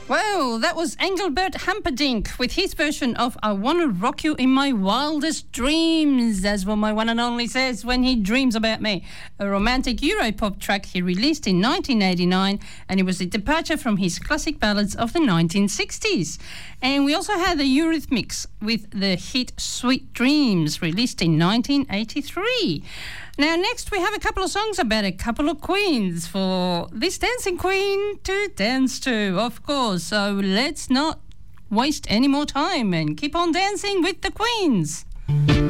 Well, that was Engelbert Humperdinck with his version of I Wanna Rock You in My Wildest Dreams. That's what my one and only says when he dreams about me. A romantic Europop track he released in 1989, and it was a departure from his classic ballads of the 1960s. And we also had the Eurythmics with the hit Sweet Dreams, released in 1983. Now, next we have a couple of songs about a couple of queens for this dancing queen to dance to, of course. So let's not waste any more time and keep on dancing with the queens.